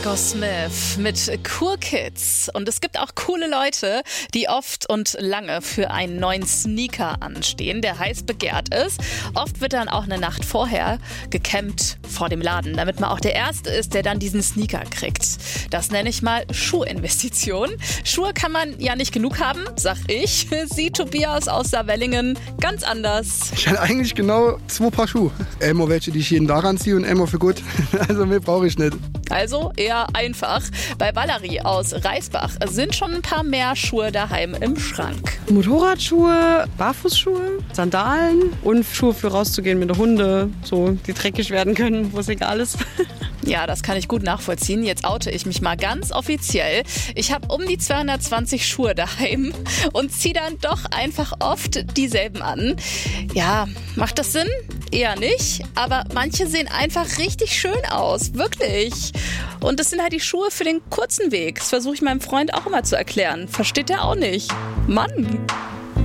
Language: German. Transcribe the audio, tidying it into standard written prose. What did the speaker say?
Echo Smith mit Cool Kids. Und es gibt auch coole Leute, die oft und lange für einen neuen Sneaker anstehen, der heiß begehrt ist. Oft wird dann auch eine Nacht vorher gecampt vor dem Laden, damit man auch der Erste ist, der dann diesen Sneaker kriegt. Das nenne ich mal Schuhinvestition. Schuhe kann man ja nicht genug haben, sag ich. Sieht Tobias aus Saarwellingen ganz anders. Ich hatte eigentlich genau 2 Paar Schuhe. Einmal welche, die ich jeden Tag anziehe und einmal für gut. Also mehr brauche ich nicht. Also eher einfach. Bei Valerie aus Reisbach sind schon ein paar mehr Schuhe daheim im Schrank. Motorradschuhe, Barfußschuhe, Sandalen und Schuhe für rauszugehen mit den Hunden, so die dreckig werden können, wo es egal ist. Ja, das kann ich gut nachvollziehen. Jetzt oute ich mich mal ganz offiziell. Ich habe um die 220 Schuhe daheim und ziehe dann doch einfach oft dieselben an. Ja, macht das Sinn? Eher nicht, aber manche sehen einfach richtig schön aus, wirklich. Und das sind halt die Schuhe für den kurzen Weg. Das versuche ich meinem Freund auch immer zu erklären. Versteht er auch nicht. Mann!